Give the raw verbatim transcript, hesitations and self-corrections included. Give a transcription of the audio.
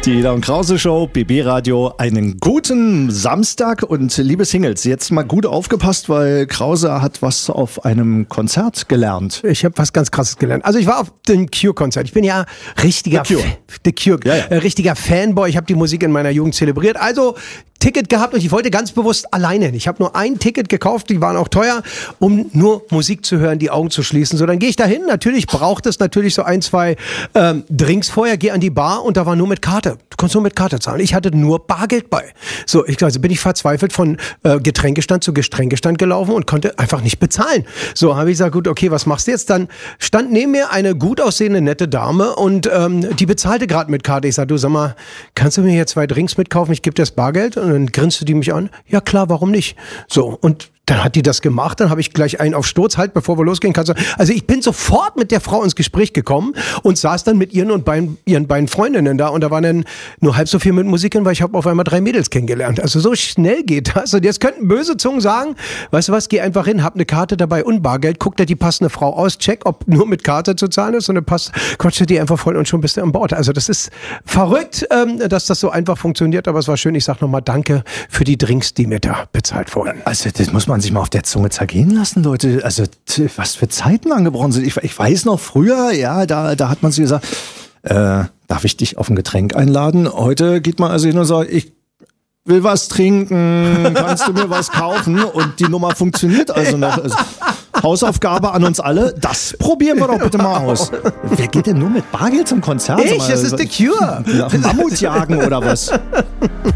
Die Ida und Krause Show, B B Radio, einen guten Samstag und liebe Singles, jetzt mal gut aufgepasst, weil Krause hat was auf einem Konzert gelernt. Ich habe was ganz Krasses gelernt. Also ich war auf dem Cure-Konzert. Ich bin ja richtiger, The Cure. Fa- The Cure, Ja, ja. Äh, richtiger Fanboy. Ich habe die Musik in meiner Jugend zelebriert. Also Ticket gehabt und ich wollte ganz bewusst alleine hin. Ich habe nur ein Ticket gekauft, die waren auch teuer, um nur Musik zu hören, die Augen zu schließen. So, dann gehe ich da hin. Natürlich braucht es natürlich so ein, zwei ähm, Drinks vorher, gehe an die Bar und da war nur mit Karte. Du konntest nur mit Karte zahlen. Ich hatte nur Bargeld bei. So, ich also bin ich verzweifelt von äh, Getränkestand zu Getränkestand gelaufen und konnte einfach nicht bezahlen. So, habe ich gesagt, gut, okay, was machst du jetzt? Dann stand neben mir eine gut aussehende, nette Dame und ähm, die bezahlte gerade mit Karte. Ich sage, du sag mal, kannst du mir hier zwei Drinks mitkaufen? Ich gebe dir das Bargeld. Und dann grinste die mich an. Ja klar, warum nicht? So, und dann hat die das gemacht, dann habe ich gleich einen auf Sturz, halt, bevor wir losgehen. Kannst du, also ich bin sofort mit der Frau ins Gespräch gekommen und saß dann mit ihren und beiden, ihren beiden Freundinnen da und da waren dann nur halb so viel mit Musik hin, weil ich habe auf einmal drei Mädels kennengelernt. Also so schnell geht das. Und jetzt könnten böse Zungen sagen, weißt du was, geh einfach hin, hab eine Karte dabei und Bargeld, guck dir die passende Frau aus, check, ob nur mit Karte zu zahlen ist und dann passt, quatscht die einfach voll und schon bist du an Bord. Also das ist verrückt, ähm, dass das so einfach funktioniert, aber es war schön. Ich sag nochmal danke für die Drinks, die mir da bezahlt wurden. Also das muss man sich mal auf der Zunge zergehen lassen, Leute. Also t- was für Zeiten angebrochen sind. Ich, ich weiß noch früher, ja, da, da hat man sich gesagt, äh, darf ich dich auf ein Getränk einladen? Heute geht man also hin und sagt, ich will was trinken, kannst du mir was kaufen? Und die Nummer funktioniert also noch. Also, Hausaufgabe an uns alle, das probieren wir doch bitte mal aus. Wer geht denn nur mit Bargeld zum Konzert? Ich, es ist The Cure. Mammutjagen oder was?